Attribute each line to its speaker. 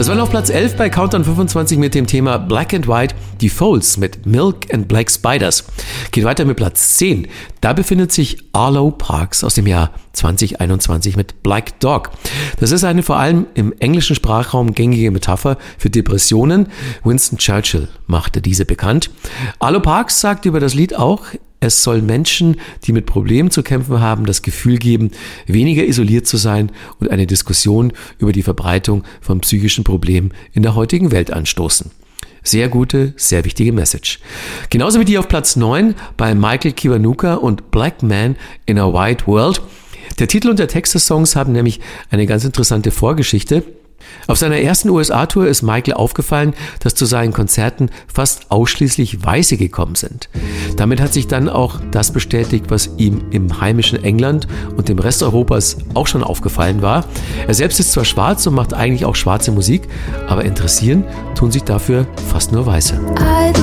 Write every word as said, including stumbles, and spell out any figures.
Speaker 1: Das war auf Platz elf bei Countdown fünfundzwanzig mit dem Thema Black and White, die Folds mit Milk and Black Spiders. Geht weiter mit Platz zehn. Da befindet sich Arlo Parks aus dem Jahr zwanzig einundzwanzig mit Black Dog. Das ist eine vor allem im englischen Sprachraum gängige Metapher für Depressionen. Winston Churchill machte diese bekannt. Arlo Parks sagt über das Lied auch, es soll Menschen, die mit Problemen zu kämpfen haben, das Gefühl geben, weniger isoliert zu sein und eine Diskussion über die Verbreitung von psychischen Problemen in der heutigen Welt anstoßen. Sehr gute, sehr wichtige Message. Genauso wie die auf Platz neun bei Michael Kiwanuka und Black Man in a White World. Der Titel und der Text des Songs haben nämlich eine ganz interessante Vorgeschichte. Auf seiner ersten U S A-Tour ist Michael aufgefallen, dass zu seinen Konzerten fast ausschließlich Weiße gekommen sind. Damit hat sich dann auch das bestätigt, was ihm im heimischen England und dem Rest Europas auch schon aufgefallen war. Er selbst ist zwar schwarz und macht eigentlich auch schwarze Musik, aber interessieren tun sich dafür fast nur Weiße.
Speaker 2: I'd